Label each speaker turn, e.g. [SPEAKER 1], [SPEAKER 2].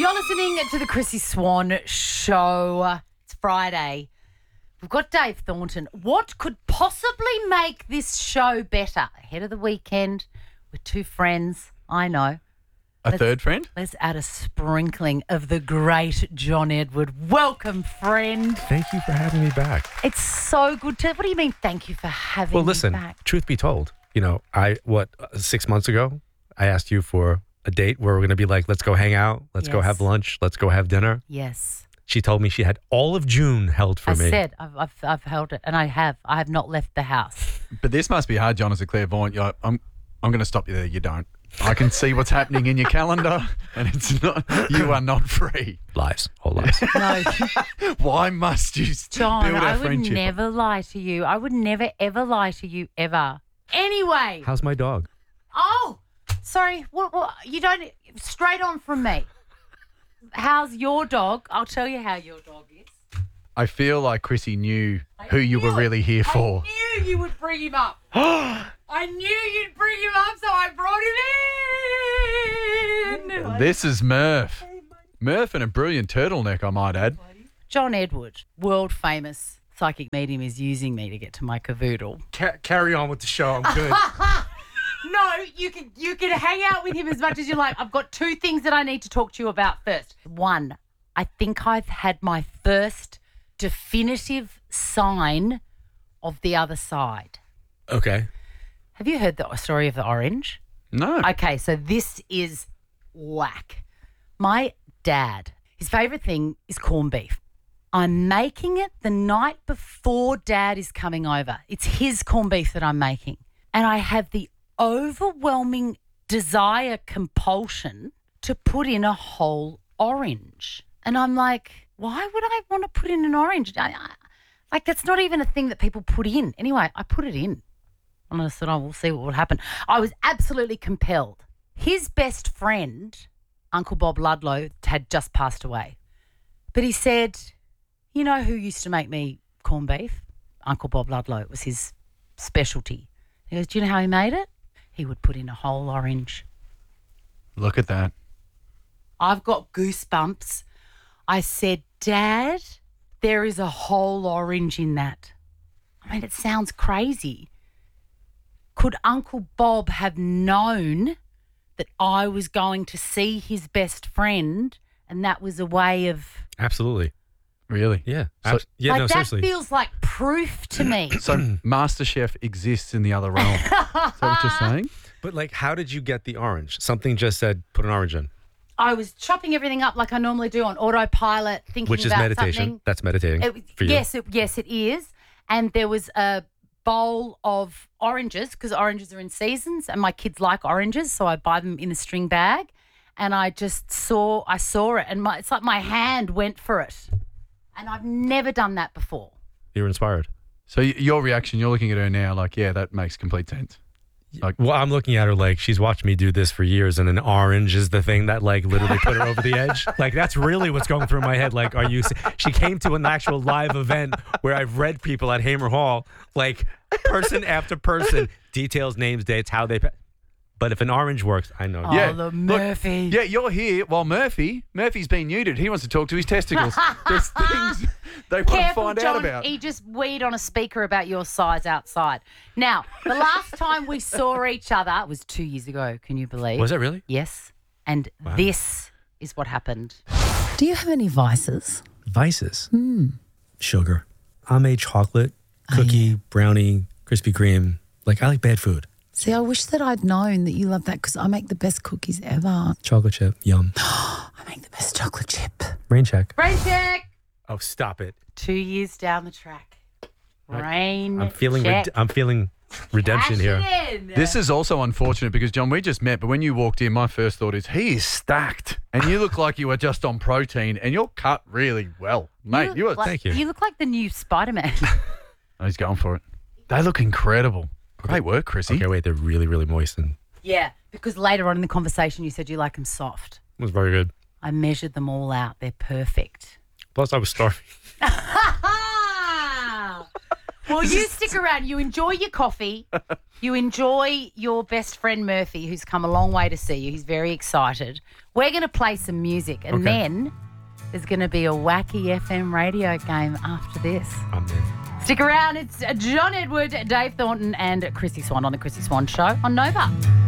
[SPEAKER 1] You're listening to the Chrissy Swan Show. It's Friday. We've got Dave Thornton. What could possibly make this show better? Ahead of the weekend with two friends. I know.
[SPEAKER 2] A third friend?
[SPEAKER 1] Let's add a sprinkling of the great John Edward. Welcome, friend.
[SPEAKER 3] Thank you for having me back.
[SPEAKER 1] It's so good to... What do you mean, thank you for having
[SPEAKER 3] Well,
[SPEAKER 1] me
[SPEAKER 3] listen,
[SPEAKER 1] back?
[SPEAKER 3] truth be told, 6 months ago, I asked you for a date where we're going to be like, let's go hang out, let's go
[SPEAKER 1] Yes.
[SPEAKER 3] have lunch, let's go have dinner.
[SPEAKER 1] Yes.
[SPEAKER 3] She told me she had all of June held for me.
[SPEAKER 1] I said, I've held it, and I have. I have not left the house.
[SPEAKER 2] But this must be hard, John, as a clairvoyant. You're like, I'm going to stop you there. You don't. I can see what's happening in your calendar, and it's not. You are not free.
[SPEAKER 3] Lies, all lies.
[SPEAKER 1] No,
[SPEAKER 2] Why must you
[SPEAKER 1] John,
[SPEAKER 2] build our
[SPEAKER 1] I would
[SPEAKER 2] friendship?
[SPEAKER 1] never lie to you. I would never, ever lie to you, ever. Anyway.
[SPEAKER 3] How's my dog?
[SPEAKER 1] Oh, sorry. What? You don't... Straight on from me. How's your dog? I'll tell you how your dog is.
[SPEAKER 2] I feel like Chrissy knew who you were really here for.
[SPEAKER 1] I knew you would bring him up. I knew you'd bring him up, so I brought him in.
[SPEAKER 2] This is Murph. Murph and a brilliant turtleneck, I might add.
[SPEAKER 1] John Edward, world famous psychic medium, is using me to get to my cavoodle.
[SPEAKER 3] Carry on with the show. I'm good.
[SPEAKER 1] No, you can hang out with him as much as you like. I've got two things that I need to talk to you about first. One, I think I've had my first definitive sign of the other side.
[SPEAKER 3] Okay.
[SPEAKER 1] Have you heard the story of the orange?
[SPEAKER 2] No.
[SPEAKER 1] Okay, so this is whack. My dad, his favourite thing is corned beef. I'm making it the night before Dad is coming over. It's his corned beef that I'm making. And I have the overwhelming desire, compulsion to put in a whole orange. And I'm like, why would I want to put in an orange? Like, that's not even a thing that people put in. Anyway, I put it in. And I said, we'll see what will happen. I was absolutely compelled. His best friend, Uncle Bob Ludlow, had just passed away. But he said, you know who used to make me corned beef? Uncle Bob Ludlow. It was his specialty. He goes, do you know how he made it? He would put in a whole orange.
[SPEAKER 2] Look at that.
[SPEAKER 1] I've got goosebumps. I said, Dad, there is a whole orange in that. I mean, it sounds crazy. Could Uncle Bob have known that I was going to see his best friend and that was a way of...
[SPEAKER 3] Absolutely.
[SPEAKER 2] Really?
[SPEAKER 3] Yeah.
[SPEAKER 2] So-
[SPEAKER 1] that
[SPEAKER 3] Seriously.
[SPEAKER 1] feels like proof to me.
[SPEAKER 2] So MasterChef exists in the other realm. Is that what you're saying?
[SPEAKER 3] But how did you get the orange? Something just said put an orange in,
[SPEAKER 1] I was chopping everything up like I normally do on autopilot, thinking
[SPEAKER 3] which is
[SPEAKER 1] about
[SPEAKER 3] meditation.
[SPEAKER 1] something.
[SPEAKER 3] That's meditating for you.
[SPEAKER 1] Yes, it is. And there was a bowl of oranges because oranges are in seasons and my kids like oranges, so I buy them in a string bag. And I saw it and it's like my hand went for it. And I've never done that before.
[SPEAKER 3] You were inspired.
[SPEAKER 2] So your reaction, you're looking at her now like, yeah, that makes complete sense.
[SPEAKER 3] Well, I'm looking at her like she's watched me do this for years, and an orange is the thing that literally put her over the edge. That's really what's going through my head. Are you? She came to an actual live event where I've read people at Hamer Hall, person after person, details, names, dates, how they. But if an orange works, I know.
[SPEAKER 2] Yeah.
[SPEAKER 1] Oh, the Murphy.
[SPEAKER 2] Yeah, you're here while Murphy's been neutered. He wants to talk to his testicles. There's things they want to
[SPEAKER 1] Careful,
[SPEAKER 2] find
[SPEAKER 1] John,
[SPEAKER 2] out about.
[SPEAKER 1] he just weed on a speaker about your size outside. Now, the last time we saw each other was 2 years ago, can you believe?
[SPEAKER 3] Was it really?
[SPEAKER 1] Yes. And this is what happened.
[SPEAKER 4] Do you have any vices?
[SPEAKER 3] Vices. Sugar. I made chocolate, cookie, brownie, Krispy Kreme. I like bad food.
[SPEAKER 4] See, I wish that I'd known that you love that because I make the best cookies ever.
[SPEAKER 3] Chocolate chip. Yum.
[SPEAKER 4] I make the best chocolate chip.
[SPEAKER 3] Rain check.
[SPEAKER 1] Brain check.
[SPEAKER 3] Oh, stop it.
[SPEAKER 1] 2 years down the track. Rain
[SPEAKER 3] I'm feeling
[SPEAKER 1] check.
[SPEAKER 3] I'm feeling redemption here.
[SPEAKER 1] Cash it in.
[SPEAKER 2] This is also unfortunate because, John, we just met, but when you walked in, my first thought is he is stacked and you look like you are just on protein and you're cut really well. Mate, you are...
[SPEAKER 3] Thank you.
[SPEAKER 1] You look like the new Spider-Man.
[SPEAKER 2] Oh, he's going for it. They look incredible. Great work, Chrissy.
[SPEAKER 3] Okay, wait, they're really, really moist and
[SPEAKER 1] Yeah, because later on in the conversation you said you like them soft.
[SPEAKER 3] it was very good.
[SPEAKER 1] I measured them all out. They're perfect.
[SPEAKER 3] Plus, I was starving.
[SPEAKER 1] Well, you stick around. You enjoy your coffee. You enjoy your best friend Murphy, who's come a long way to see you. He's very excited. We're going to play some music, and then there's going to be a wacky FM radio game after this.
[SPEAKER 3] I'm in.
[SPEAKER 1] Stick around. It's John Edward, Dave Thornton, and Chrissy Swan on the Chrissy Swan Show on Nova.